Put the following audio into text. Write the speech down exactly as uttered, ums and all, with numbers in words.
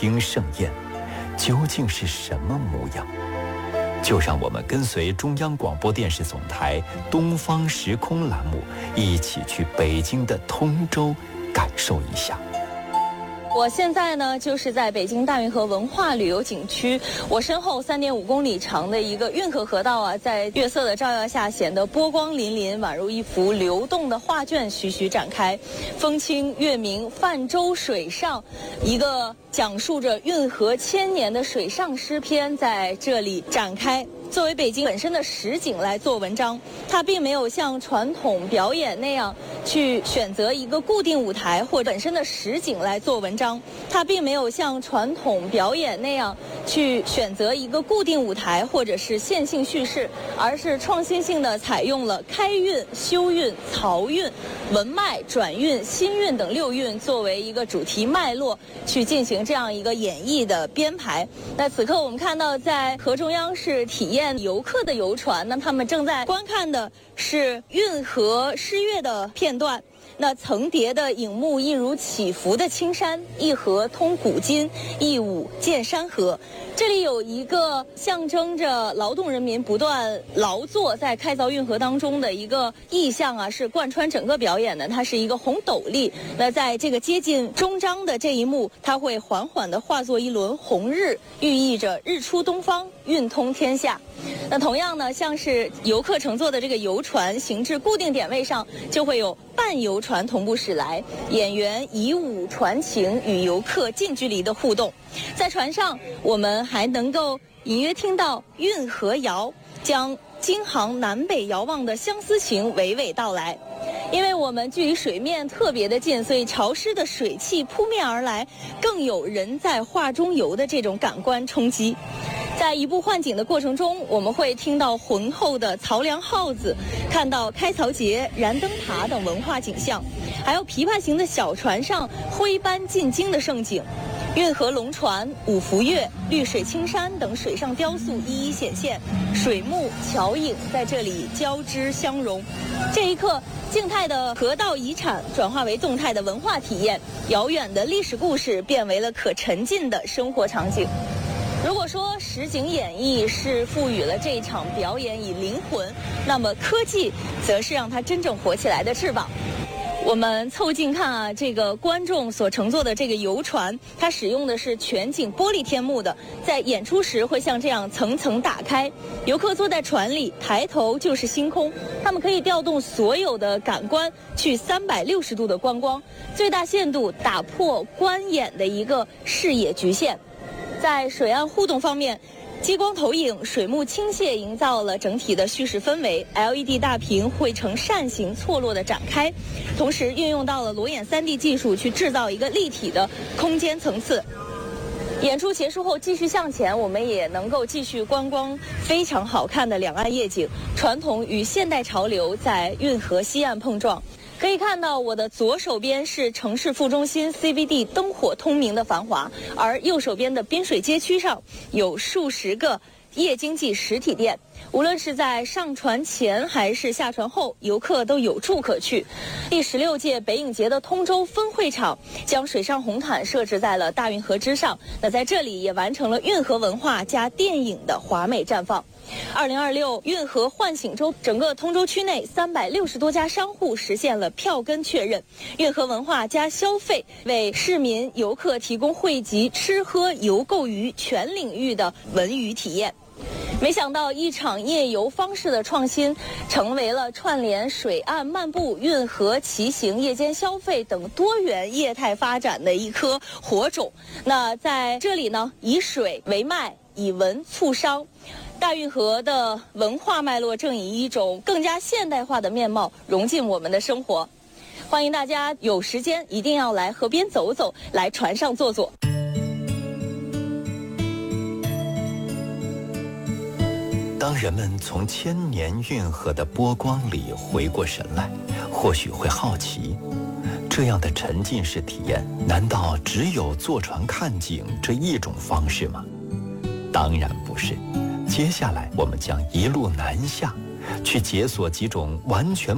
听盛宴，究竟是什么模样？就让我们跟随中央广播电视总台东方时空栏目，一起去北京的通州感受一下。 我现在呢，就是在北京大运河文化旅游景区。我身后三点五公里长的一个运河河道啊，在月色的照耀下，显得波光粼粼，宛如一幅流动的画卷，徐徐展开。风清月明，泛舟水上，一个讲述着运河千年的水上诗篇在这里展开。作为北京本身的实景来做文章，它并没有像传统表演那样去选择一个固定舞台或本身的实景来做文章，它并没有像传统表演那样去选择一个固定舞台或者是线性叙事，而是创新性的采用了开运、休运、漕运、文脉、转运、新运等六运作为一个主题脉络去进行这样一个演绎的编排。那此刻我们看到在河中央是体验游客的游船，那他们正在观看的是运河诗乐的片段。那层叠的影幕一如起伏的青山，一河通古今，一舞见山河。这里有一个象征着劳动人民不断劳作在开凿运河当中的一个意象啊，是贯穿整个表演的。它是一个红斗笠，那在这个接近终章的这一幕，它会缓缓地化作一轮红日，寓意着日出东方，运通天下。那同样呢，像是游客乘坐的这个游船行至固定点位上，就会有伴游船同步驶来，演员以舞传情，与游客近距离的互动。在船上，我们还能够隐约听到运河谣，将京杭南北遥望的相思情娓娓道来。因为我们距离水面特别的近，所以潮湿的水汽扑面而来，更有人在画中游的这种感官冲击。在移步换景的过程中，我们会听到浑厚的漕粮号子，看到开漕节、燃灯塔等文化景象，还有琵琶形的小船上徽班进京的盛景。运河龙船、五福月、绿水青山等水上雕塑一一显现，水幕、桥影在这里交织相融。这一刻，静态的河道遗产转化为动态的文化体验，遥远的历史故事变为了可沉浸的生活场景。如果说实景演绎是赋予了这一场表演以灵魂，那么科技则是让它真正活起来的翅膀。我们凑近看啊，这个观众所乘坐的这个游船，它使用的是全景玻璃天幕的，在演出时会像这样层层打开。游客坐在船里，抬头就是星空，他们可以调动所有的感官去三百六十度的观光，最大限度打破观演的一个视野局限。在水岸互动方面，激光投影、水幕倾泻营造了整体的叙事氛围 ，L E D 大屏会呈扇形错落的展开，同时运用到了裸眼 三 D 技术去制造一个立体的空间层次。演出结束后继续向前，我们也能够继续观光非常好看的两岸夜景，传统与现代潮流在运河西岸碰撞。可以看到我的左手边是城市副中心 C B D 灯火通明的繁华，而右手边的滨水街区上有数十个夜经济实体店，无论是在上船前还是下船后，游客都有处可去。第十六届北影节的通州分会场将水上红毯设置在了大运河之上，那在这里也完成了运河文化加电影的华美绽放。二零二六运河唤醒周，整个通州区内三百六十多家商户实现了票根确认，运河文化加消费为市民游客提供汇集吃喝游购娱全领域的文娱体验。没想到一场夜游方式的创新，成为了串联水岸漫步、运河骑行、夜间消费等多元业态发展的一颗火种。那在这里呢，以水为脉，以文促商。大运河的文化脉络正以一种更加现代化的面貌融进我们的生活。欢迎大家有时间一定要来河边走走，来船上坐坐。 当人们从千年运河的波光里回过神来，或许会好奇，这样的沉浸式体验，难道只有坐船看景这一种方式吗？当然不是。接下来我们将一路南下，去解锁几种完全